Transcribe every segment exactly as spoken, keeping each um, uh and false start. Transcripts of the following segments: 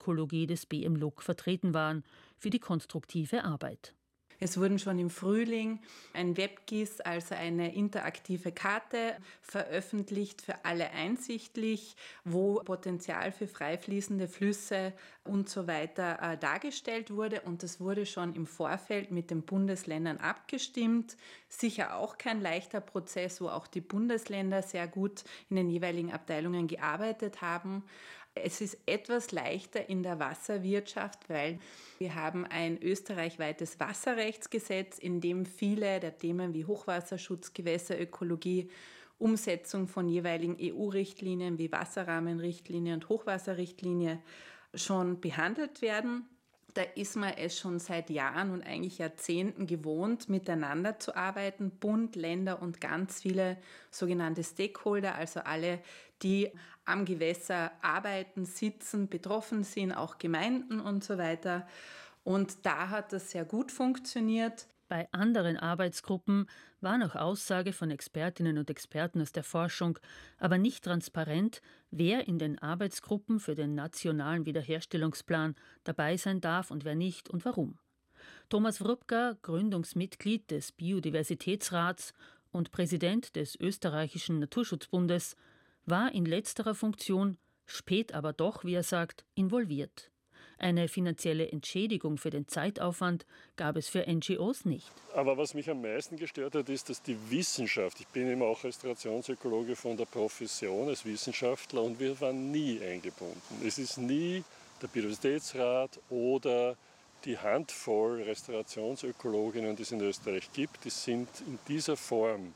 Ökologie des B M Luck vertreten waren, für die konstruktive Arbeit. Es wurden schon im Frühling ein WebGIS, also eine interaktive Karte, veröffentlicht, für alle einsichtlich, wo Potenzial für frei fließende Flüsse und so weiter äh, dargestellt wurde. Und das wurde schon im Vorfeld mit den Bundesländern abgestimmt. Sicher auch kein leichter Prozess, wo auch die Bundesländer sehr gut in den jeweiligen Abteilungen gearbeitet haben. Es ist etwas leichter in der Wasserwirtschaft, weil wir haben ein österreichweites Wasserrechtsgesetz, in dem viele der Themen wie Hochwasserschutz, Gewässerökologie, Umsetzung von jeweiligen E U-Richtlinien wie Wasserrahmenrichtlinie und Hochwasserrichtlinie schon behandelt werden. Da ist man es schon seit Jahren und eigentlich Jahrzehnten gewohnt, miteinander zu arbeiten. Bund, Länder und ganz viele sogenannte Stakeholder, also alle, die am Gewässer arbeiten, sitzen, betroffen sind, auch Gemeinden und so weiter. Und da hat das sehr gut funktioniert. Bei anderen Arbeitsgruppen war nach Aussage von Expertinnen und Experten aus der Forschung aber nicht transparent, wer in den Arbeitsgruppen für den nationalen Wiederherstellungsplan dabei sein darf und wer nicht und warum. Thomas Wrubka, Gründungsmitglied des Biodiversitätsrats und Präsident des Österreichischen Naturschutzbundes, war in letzterer Funktion, spät aber doch, wie er sagt, involviert. Eine finanzielle Entschädigung für den Zeitaufwand gab es für N G Os nicht. Aber was mich am meisten gestört hat, ist, dass die Wissenschaft, ich bin eben auch Restaurationsökologe von der Profession als Wissenschaftler, und wir waren nie eingebunden. Es ist nie der Biodiversitätsrat oder die Handvoll Restaurationsökologinnen, die es in Österreich gibt, die sind in dieser Form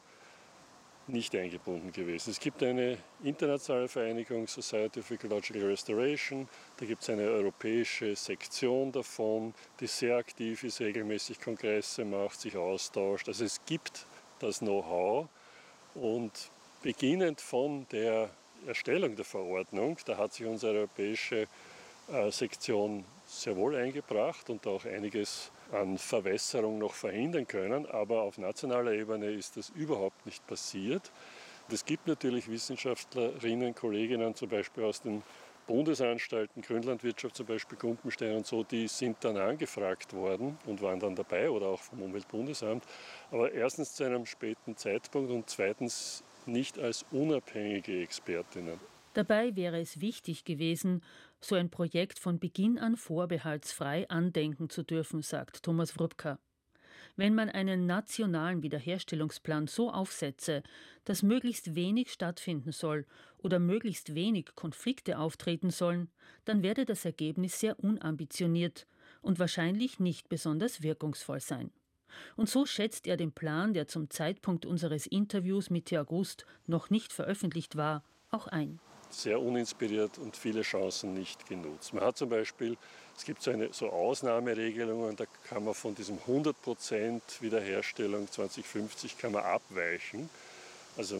nicht eingebunden gewesen. Es gibt eine internationale Vereinigung, Society of Ecological Restoration, da gibt es eine europäische Sektion davon, die sehr aktiv ist, regelmäßig Kongresse macht, sich austauscht. Also es gibt das Know-how, und beginnend von der Erstellung der Verordnung, da hat sich unsere europäische äh, Sektion sehr wohl eingebracht und auch einiges an Verwässerung noch verhindern können, aber auf nationaler Ebene ist das überhaupt nicht passiert. Es gibt natürlich Wissenschaftlerinnen, Kolleginnen, zum Beispiel aus den Bundesanstalten, Grünlandwirtschaft zum Beispiel, Gumpenstein und so, die sind dann angefragt worden und waren dann dabei, oder auch vom Umweltbundesamt, aber erstens zu einem späten Zeitpunkt und zweitens nicht als unabhängige Expertinnen. Dabei wäre es wichtig gewesen, so ein Projekt von Beginn an vorbehaltsfrei andenken zu dürfen, sagt Thomas Wrubka. Wenn man einen nationalen Wiederherstellungsplan so aufsetze, dass möglichst wenig stattfinden soll oder möglichst wenig Konflikte auftreten sollen, dann werde das Ergebnis sehr unambitioniert und wahrscheinlich nicht besonders wirkungsvoll sein. Und so schätzt er den Plan, der zum Zeitpunkt unseres Interviews Mitte August noch nicht veröffentlicht war, auch ein. Sehr uninspiriert und viele Chancen nicht genutzt. Man hat zum Beispiel, es gibt so, eine, so Ausnahmeregelungen, da kann man von diesem hundert Prozent Wiederherstellung zwanzig fünfzig kann man abweichen. Also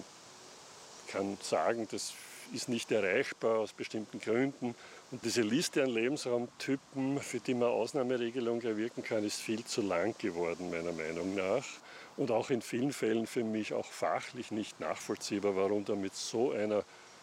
kann sagen, das ist nicht erreichbar aus bestimmten Gründen. Und diese Liste an Lebensraumtypen, für die man Ausnahmeregelungen erwirken kann, ist viel zu lang geworden, meiner Meinung nach. Und auch in vielen Fällen für mich auch fachlich nicht nachvollziehbar, warum da mit so einer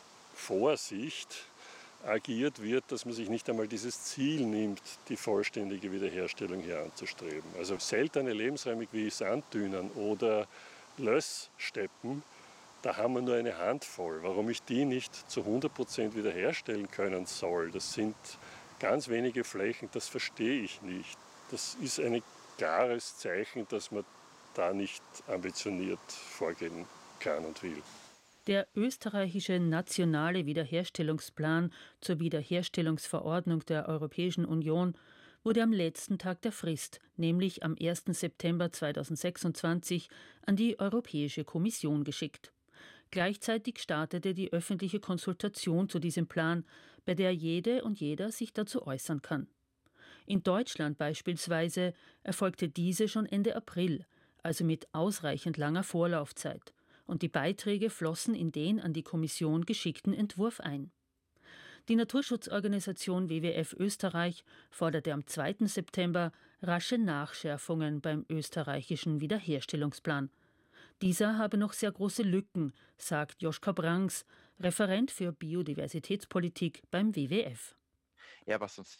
Vorsicht agiert wird, dass man sich nicht einmal dieses Ziel nimmt, die vollständige Wiederherstellung hier anzustreben. Also seltene Lebensräume wie Sanddünen oder Lösssteppen, da haben wir nur eine Handvoll. Warum ich die nicht zu hundert Prozent wiederherstellen können soll, das sind ganz wenige Flächen, das verstehe ich nicht. Das ist ein klares Zeichen, dass man da nicht ambitioniert vorgehen kann und will. Der österreichische nationale Wiederherstellungsplan zur Wiederherstellungsverordnung der Europäischen Union wurde am letzten Tag der Frist, nämlich am ersten September zweitausendsechsundzwanzig, an die Europäische Kommission geschickt. Gleichzeitig startete die öffentliche Konsultation zu diesem Plan, bei der jede und jeder sich dazu äußern kann. In Deutschland beispielsweise erfolgte diese schon Ende April, also mit ausreichend langer Vorlaufzeit. Und die Beiträge flossen in den an die Kommission geschickten Entwurf ein. Die Naturschutzorganisation W W F Österreich forderte am zweiten September rasche Nachschärfungen beim österreichischen Wiederherstellungsplan. Dieser habe noch sehr große Lücken, sagt Joschka Brangs, Referent für Biodiversitätspolitik beim W W F. Ja, was uns